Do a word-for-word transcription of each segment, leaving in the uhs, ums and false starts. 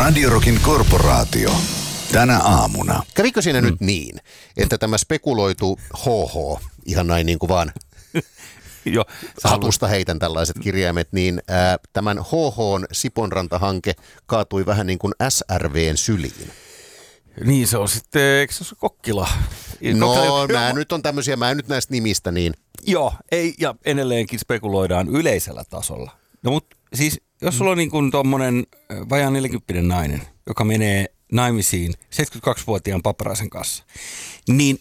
Radio Rockin korporaatio. Tänä aamuna. Kävikö siinä mm. nyt niin, että tämä spekuloitu H H, ihan näin niin kuin vaan jo, hatusta heitän tällaiset kirjaimet, niin ää, tämän H H:n Siponranta-hanke kaatui vähän niin kuin S R V:n syliin. Niin se on sitten, eikö se ole Kokkila? No Kokkila, mä nyt on tämmöisiä, mä en nyt näistä nimistä niin. Joo, ei, ja edelleenkin spekuloidaan yleisellä tasolla. No mutta siis, jos sulla on niin kuin tommonen vajaan neljäkymppinen nainen, joka menee naimisiin seitsemänkymmentäkaksivuotiaan paparaisen kanssa, niin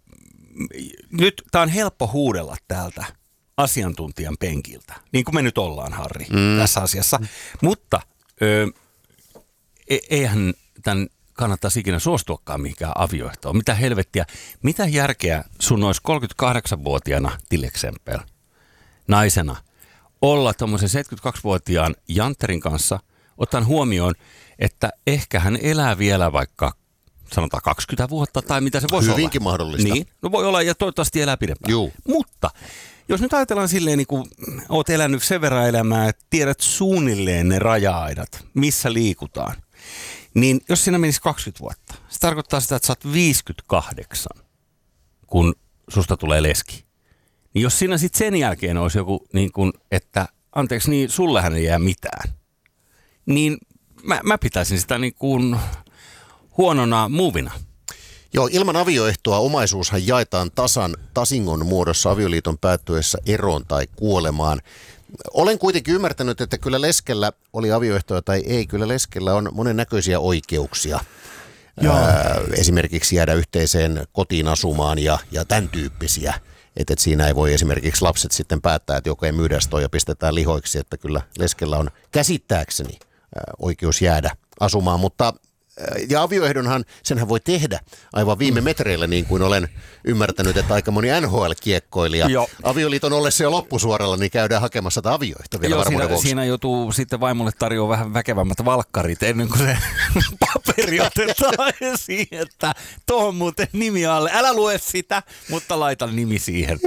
nyt tää on helppo huudella täältä asiantuntijan penkiltä, niin kuin me nyt ollaan, Harri, mm. tässä asiassa. Mm. Mutta ö, e- eihän tämän kannattaisi ikinä suostuakaan mihinkään avioehtoon. Mitä helvettiä, mitä järkeä sun olisi kolmekymmentäkahdeksanvuotiaana Tilleksempel naisena olla tommoisen seitsemänkymmentäkaksivuotiaan jantterin kanssa, ottaen huomioon, että ehkä hän elää vielä vaikka sanotaan kaksikymmentä vuotta tai mitä se voisi olla. Hyvinkin mahdollista. Niin, no voi olla ja toivottavasti elää pidempään. Juu. Mutta jos nyt ajatellaan silleen, niin kuin oot elänyt sen verran elämää, että tiedät suunnilleen ne raja-aidat, missä liikutaan, niin jos siinä menisi kaksikymmentä vuotta, se tarkoittaa sitä, että sä oot viisikymmentäkahdeksan, kun susta tulee leski. Niin jos siinä sitten sen jälkeen olisi joku, niin kuin, että anteeksi, niin sullehän ei jää mitään, niin mä, mä pitäisin sitä niin kuin huonona muuvina. Joo, ilman avioehtoa omaisuushan jaetaan tasan tasingon muodossa avioliiton päättyessä eroon tai kuolemaan. Olen kuitenkin ymmärtänyt, että kyllä leskellä, oli avioehtoja tai ei, kyllä leskellä on monennäköisiä oikeuksia. Ää, esimerkiksi jäädä yhteiseen kotiin asumaan ja, ja tämän tyyppisiä. Että et siinä ei voi esimerkiksi lapset sitten päättää, että joku ei myydä sitä ja pistetään lihoiksi. Että kyllä leskellä on käsittääkseni ää, oikeus jäädä asumaan, mutta ja avioehdonhan, senhän voi tehdä aivan viime metreillä, niin kuin olen ymmärtänyt, että aika moni N H L-kiekkoilija Joo. avioliiton ollessa jo loppusuoralla, niin käydään hakemassa tätä avioehtoa vielä Joo, varmuuden siinä, vuoksi. siinä joutuu sitten vaimolle tarjoamaan vähän väkevämmät valkkarit ennen kuin se paperi otetaan esiin, että tuohon muuten nimi alle. Älä lue sitä, mutta laita nimi siihen.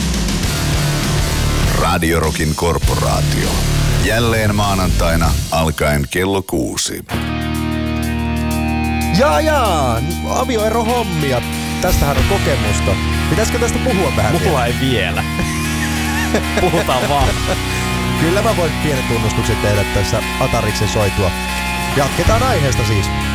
Radio Rockin korporaatio. Jälleen maanantaina alkaen kello kuusi. Jaa jaa, avioerohommia. Tästähän on kokemusta. Pitäisikö tästä puhua vähän? Mulla ei vielä. Puhutaan vaan. Kyllä mä voin pienen tunnustuksen tehdä tässä Atariksen soitua. Jatketaan aiheesta siis.